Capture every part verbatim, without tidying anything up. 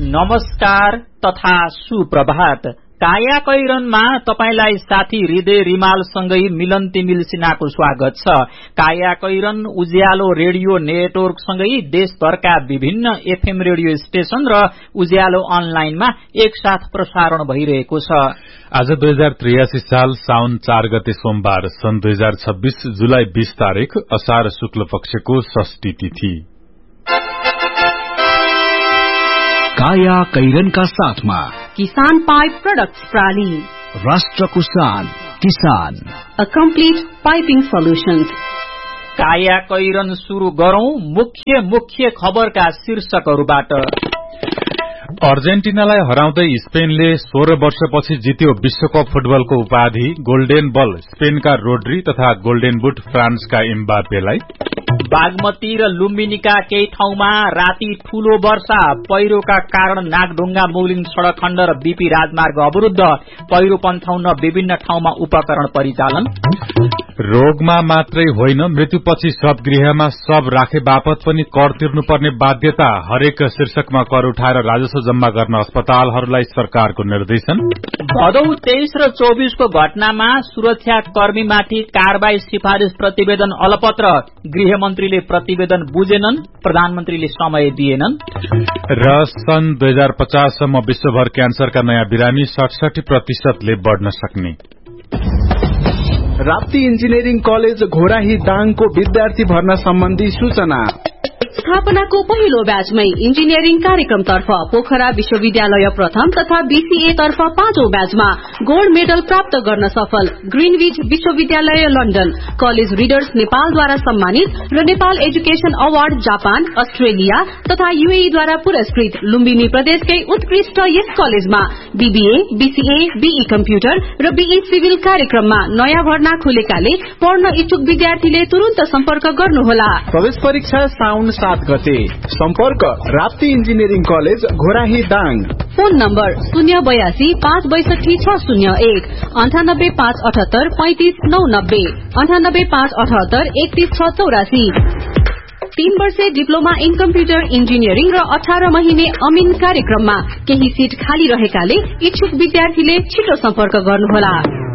नमस्कार तथा सुप्रभात। काया कैरनमा तपाईलाई साथी हृदय रिमालसँगै मिलन तिमिल सिन्हाको स्वागत छ। काया कैरन उज्यालो रेडियो नेटवर्कसँगै देशभरका विभिन्न एफएम रेडियो स्टेशन र उज्यालो अनलाइनमा एकसाथ प्रसारण भइरहेको छ। आज दुई हजार त्रियासी साल साउन चार गते सोमबार सन् दुई हजार छब्बीस जुलाई बीस तारीक असार शुक्ल पक्षको षष्ठी तिथि। काया कैरनका साथमा किसान पाइप प्रोडक्ट्स प्राली, राष्ट्रको शान किसान, अ कम्प्लिट पाइपिङ सोल्युशन्स। काया कैरन शुरू गरौं मुख्य मुख्य खबरका शीर्षकहरूबाट। अर्जेन्टिनालाई हराउँदै स्पेनले सोह्र वर्षपछि जित्यो विश्वकप फुटबलको उपाधि। गोल्डेन बल स्पेनका रोड्री तथा गोल्डेन बुट फ्रान्सका एम्बापेलाई। बागमती र लुम्बिनीका केही ठाउँमा राति ठूलो वर्षा, पहिरोका कारण नागढुङ्गा मौलिङ सड़क खण्ड र बीपी राजमार्ग अवरुद्ध, पहिरो पन्थाउन विभिन्न ठाउँमा उपकरण परिचालन। रोगमा मात्रै होइन मृत्युपछि शवगृहमा शव राखे बापत पनि कर तिर्नुपर्ने बाध्यता, हरेक शीर्षकमा कर उठाएर राजस्व जम्मा गर्न अस्पतालहरूलाई सरकारको निर्देशन। भदौ तेइस र चौबीसको घटनामा सुरक्षा कर्मीमाथि कारबाही सिफारिश प्रतिवेदन अलपत्र, गृहमन्त्रीले प्रतिवेदन बुझेनन्, प्रधानमन्त्रीले समय दिएनन्। र सन् दुई हजार पचाससम्म विश्वभर क्यान्सरका नयाँ बिरामी सडसठी प्रतिशतले बढ्न सक्ने। राप्ती इन्जिनियरिङ कलेज घोराही दाङको विद्यार्थी भर्ना सम्बन्धी सूचना। स्थापनाको पहिलो ब्याचमै इन्जिनियरिङ कार्यक्रमतर्फ पोखरा विश्वविद्यालय प्रथम तथा बीसीए तर्फ पाँचौं ब्याचमा गोल्ड मेडल प्राप्त गर्न सफल ग्रीनविच विश्वविद्यालय लन्डन, कलेज रिडर्स नेपालद्वारा सम्मानित र Nepal education award Japan, Australia तथा यूएईद्वारा पुरस्कृत लुम्बिनी प्रदेशकै उत्कृष्ट यस कलेजमा बीबीए, बीसीए, बीई कम्प्युटर र बीई सिभिल कार्यक्रममा नयाँ भर्ना खुलेकाले पढ्न इच्छुक विद्यार्थीले तुरन्त सम्पर्क गर्नुहोला। प्रवेश परीक्षा साउन सात गते। सम्पर्क Rapti engineering college Ghorahi Dang. Phone number शून्य बयासी पाँच बैसठी छ शून्य एक, अन्ठानब्बे पाँच अठहत्तर पैंतिस नौ नब्बे, अन्ठानब्बे पाँच अठहत्तर एकतीस छ चौरासी। तीन वर्षे डिप्लोमा इन कम्प्युटर इन्जिनियरिङ र अठार महिने अमिन कार्यक्रममा केही सीट खाली रहेकाले इच्छुक विद्यार्थीले छिटो सम्पर्क गर्नुहोला।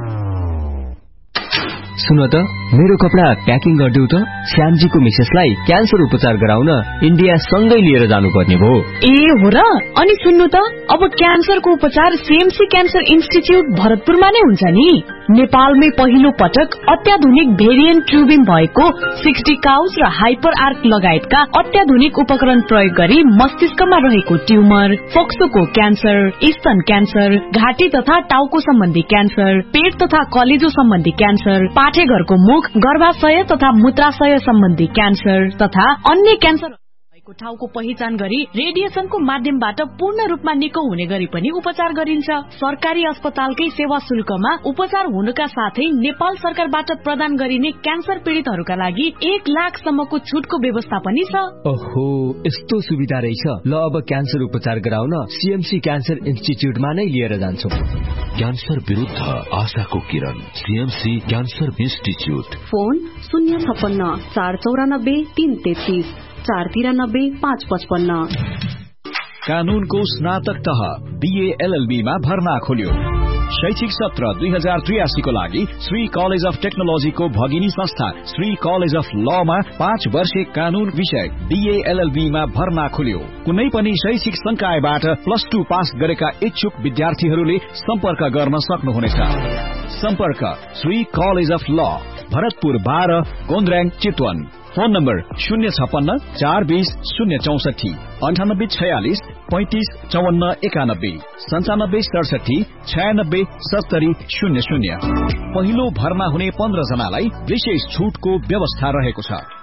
सुन त, मेरो कपडा प्याकिङ गरिदेऊ त। श्यामजीको मिसेसलाई क्यान्सर उपचार गराउन इन्डिया सँगै लिएर जानुपर्ने भयो। ए हो र? अनि सुन्नु त, अब क्यान्सरको उपचार सीएमसी क्यान्सर इन्स्टिच्युट भरतपुरमा नै हुन्छ नि। नेपालमै पहिलो पटक अत्याधुनिक भेरिएन्ट ट्युबिङ भएको सिक्सटी काउज र हाइपर आर्क लगायतका अत्याधुनिक उपकरण प्रयोग गरी मस्तिष्कमा रहेको ट्युमर, फोक्सोको क्यान्सर, स्तन क्यान्सर, घाँटी तथा टाउको सम्बन्धी क्यान्सर, पेट तथा कलेजो सम्बन्धी क्यान्सर, पाठेघरको मुख, गर्भाशय तथा मूत्राशय सम्बन्धी क्यान्सर तथा अन्य क्यान्सर भएको ठाउँको पहिचान गरी रेडिएसनको माध्यमबाट पूर्ण रूपमा निको हुने गरी पनि उपचार गरिन्छ। सरकारी अस्पतालकै सेवा शुल्कमा उपचार हुनुका साथै नेपाल सरकारबाट प्रदान गरिने क्यान्सर पीड़ितहरूका लागि एक लाख सम्मको छुटको व्यवस्था पनि छ। ओहो, यस्तो सुविधा रहेछ। ल, अब क्यान्सर उपचार गराउन सीएमसी क्यान्सर इन्स्टिच्युटमा नै लिएर जान्छौं। क्यान्सर विरुद्ध आशाको किरण, सीएमसी क्यान्सर इन्स्टिच्युट। फोन शून्य छप्पन्न चार चौरानब्बे तीन तेत्तीस, चार तिरानब्बे पाँच पचपन्न। कानूनको स्नातक तह बीए एलएलबी मा भर्ना खोल्यो। शैक्षिक सत्र दुई हजार त्रियासी को लागि श्री कलेज अफ टेक्नोलोजीको भगिनी संस्था श्री कलेज अफ ल मा पाँच वर्षे कानून विषय बीए एलएलबी मा भर्ना खोल्यो। कुनै पनि शैक्षिक संकायबाट प्लस टू पास गरेका इच्छुक विद्यार्थीहरूले सम्पर्क गर्न सक्नुहुनेछ। सम्पर्क श्री कलेज अफ ल, भरतपुर बाह्र, गोन्द्राङ, चितवन। फोन नम्बर शून्य छप्पन्न चार बीस शून्य चौसठी, अन्ठानब्बे छयालिस पैंतिस चौवन्न एकानब्बे, सन्चानब्बे सडसठी छयानब्बे सत्तरी शून्य शून्य। पहिलो भर्ना हुने पन्ध्र जनालाई विशेष छूटको व्यवस्था रहेको छ।